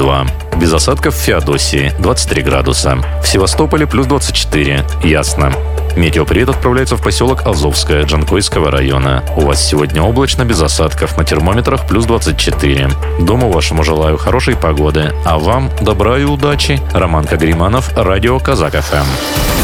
22. Без осадков в Феодосии 23 градуса. В Севастополе плюс 24. Ясно. Метеопривод отправляется в поселок Азовское Джанкойского района. У вас сегодня облачно, без осадков, на термометрах плюс 24. Дому вашему желаю хорошей погоды, а вам добра и удачи. Роман Кагриманов, радио Казак ФМ.